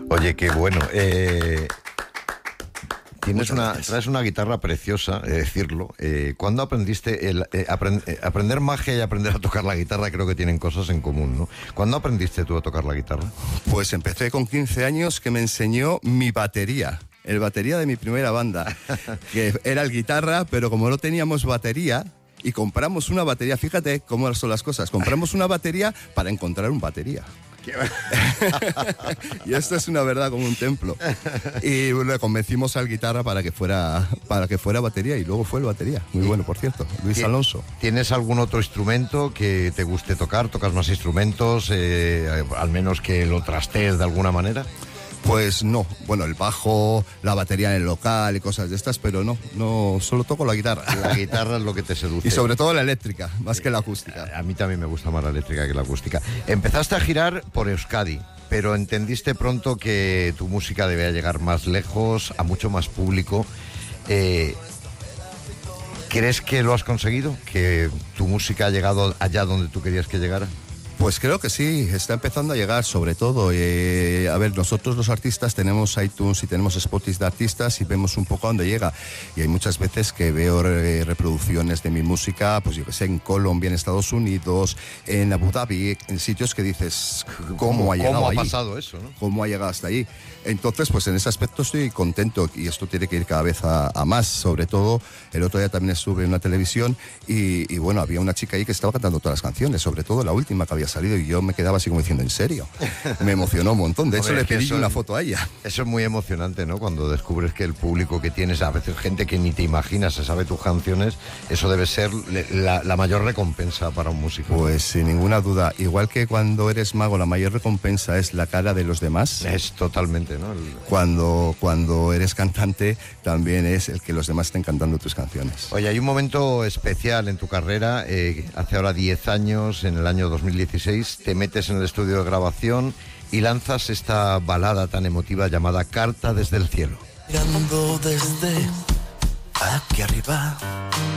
Oye, qué bueno. Traes una guitarra preciosa, decirlo. ¿Cuándo aprendiste aprender magia y aprender a tocar la guitarra? Creo que tienen cosas en común, ¿no? ¿Cuándo aprendiste tú a tocar la guitarra? Pues empecé con 15 años, que me enseñó mi batería. El batería de mi primera banda, que era el guitarra, pero como no teníamos batería, y compramos una batería, fíjate cómo son las cosas, compramos una batería para encontrar un batería. Y esto es una verdad como un templo. Y le convencimos al guitarra para que fuera batería, y luego fue el batería. Muy bueno, por cierto, Luis Alonso. ¿Tienes algún otro instrumento que te guste tocar? ¿Tocas más instrumentos? Al menos que lo trastees de alguna manera. Pues no, bueno, el bajo, la batería en el local y cosas de estas, pero no, solo toco la guitarra. La guitarra es lo que te seduce. Y sobre todo la eléctrica, más que la acústica. A mí también me gusta más la eléctrica que la acústica. Empezaste a girar por Euskadi, pero entendiste pronto que tu música debía llegar más lejos, a mucho más público. ¿Crees que lo has conseguido? ¿Que tu música ha llegado allá donde tú querías que llegara? Pues creo que sí, está empezando a llegar, sobre todo. A ver, nosotros los artistas tenemos iTunes y tenemos Spotify de artistas y vemos un poco a dónde llega. Y hay muchas veces que veo reproducciones de mi música, pues yo que sé, en Colombia, en Estados Unidos, en Abu Dhabi, en sitios que dices, ¿cómo ha llegado ahí? ¿Cómo ha pasado eso, no? ¿Cómo ha llegado hasta ahí? Entonces, pues en ese aspecto estoy contento, y esto tiene que ir cada vez a más. Sobre todo, el otro día también estuve en una televisión y bueno, había una chica ahí que estaba cantando todas las canciones, sobre todo la última que había salido, y yo me quedaba así como diciendo, ¿en serio? Me emocionó un montón. De hecho, le pedí una foto a ella. Eso es muy emocionante, ¿no? Cuando descubres que el público que tienes, a veces gente que ni te imaginas, se sabe tus canciones, eso debe ser la mayor recompensa para un músico. Pues sin ninguna duda. Igual que cuando eres mago, la mayor recompensa es la cara de los demás. Es totalmente, ¿no? Cuando eres cantante, también es el que los demás estén cantando tus canciones. Oye, hay un momento especial en tu carrera. Hace ahora 10 años, en el año 2016, te metes en el estudio de grabación y lanzas esta balada tan emotiva llamada Carta desde el cielo. Mirando desde aquí arriba,